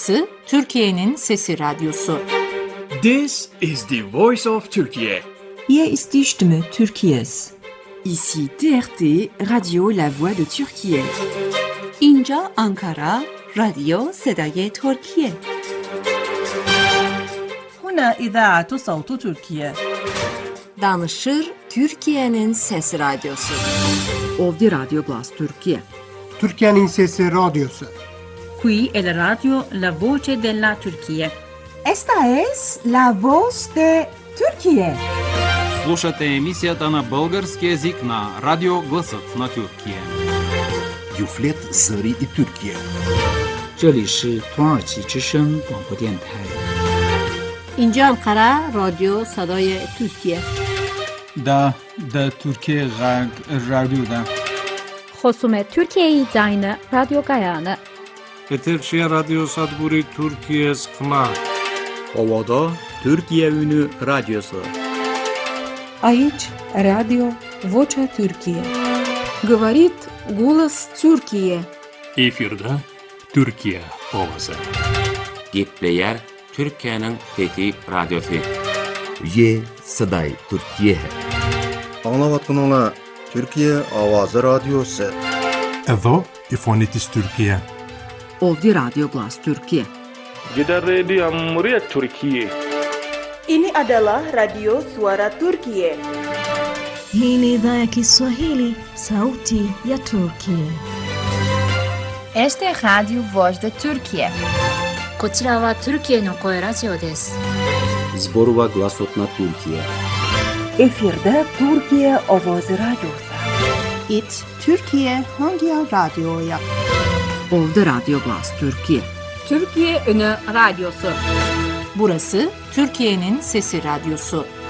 Burası Türkiye'nin Sesi Radyosu. This is the voice of Turkey. Hier ist die Stimme Türkiye's. Ici TRT, Radio La Voix de Türkiye. اینجا آنکارا، رادیو صدای ترکیه. هنا إذاعة صوت تركيا. Danışır Türkiye'nin Sesi Radyosu. Ovdje Radio Glas Türkiye. Türkiye'nin Sesi Radyosu. Qui è la radio La Voce della Turchia. Esta es la voz de Türkiye. Слушате емисията на български език на Радио Гласът на Türkiye. Юфлет Зари и Türkiye. 这里是土耳其之声广播电台。 اینجا آنکارا، رادیو صدای ترکیه. دا Türkiye Radyo'da. خصوم Türkiye Yayını Radyo Gayane. Eterşehir Radyo Sadburi Türkiye Skma. Ovada Türkiye Ünü Radyosu. Aici Radio Vocea Türkiye. Говорит голос Türkiye. Efirde Türkiye Ovası. Gitleyer Türkiye'nin Fethi Radyosu. Ye Saday Türkiye. Anlavatkanala Türkiye Avazı Radyosu. Evo İfonitis Türkiye. Ovdje Radio Glas Türkiye. Gider Radio Cumhuriyet Türkiye. Ini adalah Radio Suara Turkiye. Hii ni idhaa ya Kiswahili, Sauti ya Turkiye. Este es Radio Voz de Turkiye. こちらはトルキエの声ラジオです。 Zborova Glasot na Türkiye. Efirde Türkiye Ovoz Radyosu. It Türkiye Hangi Radyo'ya? Ovdje Radio Glas Türkiye. Türkiye Ünü Radyosu. Burası Türkiye'nin Sesi Radyosu.